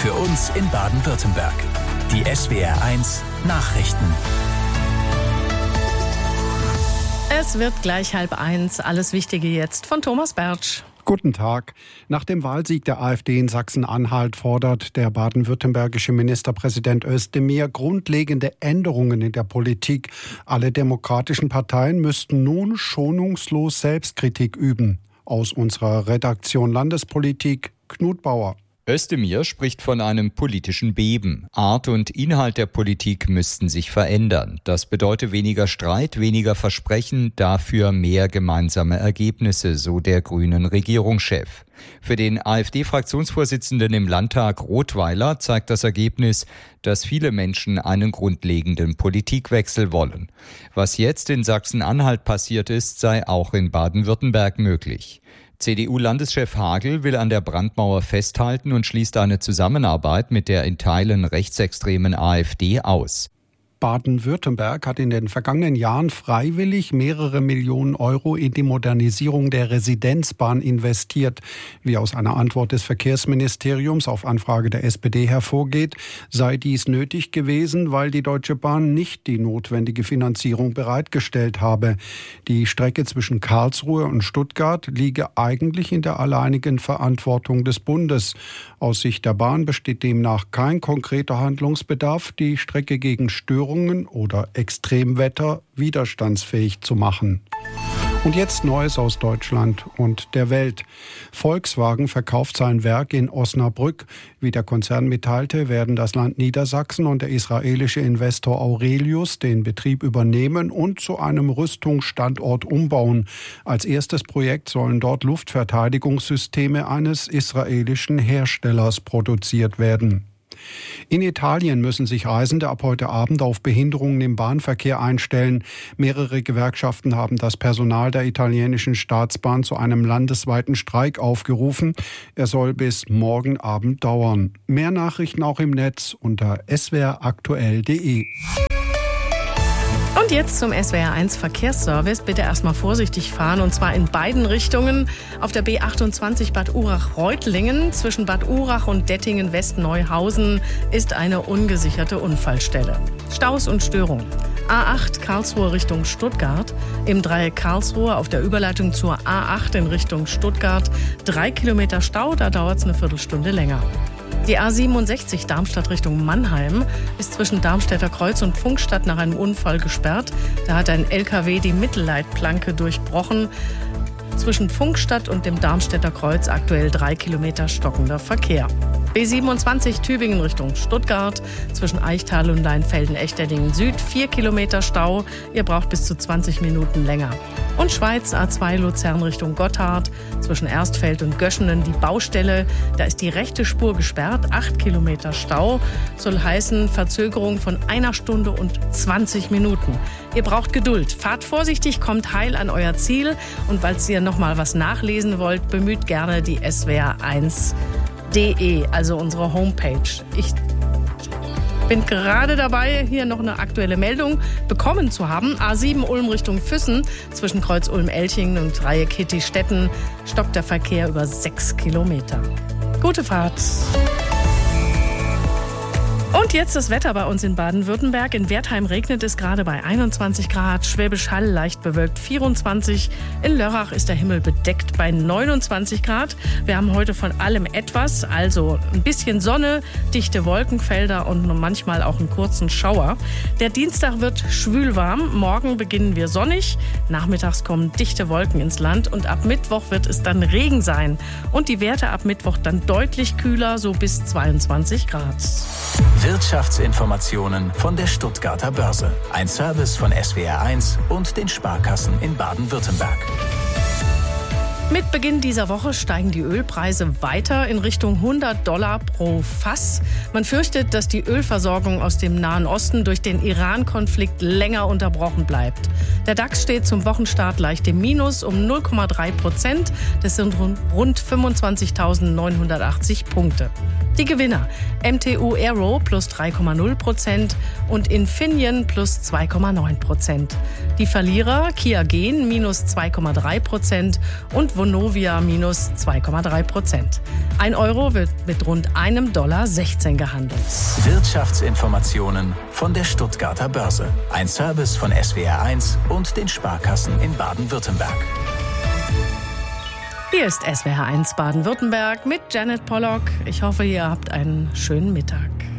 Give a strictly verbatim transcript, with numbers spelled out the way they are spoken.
Für uns in Baden-Württemberg. Die S W R eins Nachrichten. Es wird gleich halb eins. Alles Wichtige jetzt von Thomas Bertsch. Guten Tag. Nach dem Wahlsieg der AfD in Sachsen-Anhalt fordert der baden-württembergische Ministerpräsident Özdemir grundlegende Änderungen in der Politik. Alle demokratischen Parteien müssten nun schonungslos Selbstkritik üben. Aus unserer Redaktion Landespolitik, Knut Bauer. Özdemir spricht von einem politischen Beben. Art und Inhalt der Politik müssten sich verändern. Das bedeutet weniger Streit, weniger Versprechen, dafür mehr gemeinsame Ergebnisse, so der grünen Regierungschef. Für den AfD-Fraktionsvorsitzenden im Landtag Rothweiler zeigt das Ergebnis, dass viele Menschen einen grundlegenden Politikwechsel wollen. Was jetzt in Sachsen-Anhalt passiert ist, sei auch in Baden-Württemberg möglich. C D U-Landeschef Hagel will an der Brandmauer festhalten und schließt eine Zusammenarbeit mit der in Teilen rechtsextremen AfD aus. Baden-Württemberg hat in den vergangenen Jahren freiwillig mehrere Millionen Euro in die Modernisierung der Residenzbahn investiert. Wie aus einer Antwort des Verkehrsministeriums auf Anfrage der S P D hervorgeht, sei dies nötig gewesen, weil die Deutsche Bahn nicht die notwendige Finanzierung bereitgestellt habe. Die Strecke zwischen Karlsruhe und Stuttgart liege eigentlich in der alleinigen Verantwortung des Bundes. Aus Sicht der Bahn besteht demnach kein konkreter Handlungsbedarf, die Strecke gegen Störungen oder Extremwetter widerstandsfähig zu machen. Und jetzt Neues aus Deutschland und der Welt. Volkswagen verkauft sein Werk in Osnabrück. Wie der Konzern mitteilte, werden das Land Niedersachsen und der israelische Investor Aurelius den Betrieb übernehmen und zu einem Rüstungsstandort umbauen. Als erstes Projekt sollen dort Luftverteidigungssysteme eines israelischen Herstellers produziert werden. In Italien müssen sich Reisende ab heute Abend auf Behinderungen im Bahnverkehr einstellen. Mehrere Gewerkschaften haben das Personal der italienischen Staatsbahn zu einem landesweiten Streik aufgerufen. Er soll bis morgen Abend dauern. Mehr Nachrichten auch im Netz unter s w r aktuell punkt d e. Und jetzt zum S W R eins Verkehrsservice. Bitte erstmal vorsichtig fahren, und zwar in beiden Richtungen. Auf der B achtundzwanzig Bad Urach-Reutlingen zwischen Bad Urach und Dettingen-Westneuhausen ist eine ungesicherte Unfallstelle. Staus und Störungen. A acht Karlsruhe Richtung Stuttgart. Im Dreieck Karlsruhe auf der Überleitung zur A acht in Richtung Stuttgart. Drei Kilometer Stau, da dauert es eine Viertelstunde länger. Die A siebenundsechzig Darmstadt Richtung Mannheim ist zwischen Darmstädter Kreuz und Pfungstadt nach einem Unfall gesperrt. Da hat ein L K W die Mittelleitplanke durchbrochen. Zwischen Pfungstadt und dem Darmstädter Kreuz aktuell drei Kilometer stockender Verkehr. B siebenundzwanzig Tübingen Richtung Stuttgart, zwischen Eichtal und Leinfelden-Echterdingen Süd, vier Kilometer Stau. Ihr braucht bis zu zwanzig Minuten länger. Und Schweiz A zwei Luzern Richtung Gotthard, zwischen Erstfeld und Göschenen die Baustelle. Da ist die rechte Spur gesperrt, acht Kilometer Stau. Soll heißen Verzögerung von einer Stunde und zwanzig Minuten. Ihr braucht Geduld. Fahrt vorsichtig, kommt heil an euer Ziel. Und falls ihr noch mal was nachlesen wollt, bemüht gerne die S W R eins punkt d e, also unsere Homepage. Ich bin gerade dabei, hier noch eine aktuelle Meldung bekommen zu haben. A sieben Ulm Richtung Füssen, zwischen Kreuz Ulm-Elchingen und Dreieck Hitti-Stetten stockt der Verkehr über sechs Kilometer. Gute Fahrt! Und jetzt das Wetter bei uns in Baden-Württemberg. In Wertheim regnet es gerade bei einundzwanzig Grad, Schwäbisch Hall leicht bewölkt vierundzwanzig. In Lörrach ist der Himmel bedeckt bei neunundzwanzig Grad. Wir haben heute von allem etwas, also ein bisschen Sonne, dichte Wolkenfelder und manchmal auch einen kurzen Schauer. Der Dienstag wird schwülwarm, morgen beginnen wir sonnig, nachmittags kommen dichte Wolken ins Land und ab Mittwoch wird es dann Regen sein. Und die Werte ab Mittwoch dann deutlich kühler, so bis zweiundzwanzig Grad. Wirtschaftsinformationen von der Stuttgarter Börse. Ein Service von S W R eins und den Sparkassen in Baden-Württemberg. Mit Beginn dieser Woche steigen die Ölpreise weiter in Richtung hundert Dollar pro Fass. Man fürchtet, dass die Ölversorgung aus dem Nahen Osten durch den Iran-Konflikt länger unterbrochen bleibt. Der DAX steht zum Wochenstart leicht im Minus um null Komma drei Prozent. Das sind rund fünfundzwanzigtausendneunhundertachtzig Punkte. Die Gewinner: M T U Aero plus drei Komma null Prozent und Infineon plus zwei Komma neun Prozent. Die Verlierer Kia Gen minus zwei Komma drei Prozent und Vonovia minus zwei Komma drei Prozent. Ein Euro wird mit rund einem Dollar sechzehn gehandelt. Wirtschaftsinformationen von der Stuttgarter Börse. Ein Service von S W R eins und den Sparkassen in Baden-Württemberg. Hier ist S W R eins Baden-Württemberg mit Janet Pollock. Ich hoffe, ihr habt einen schönen Mittag.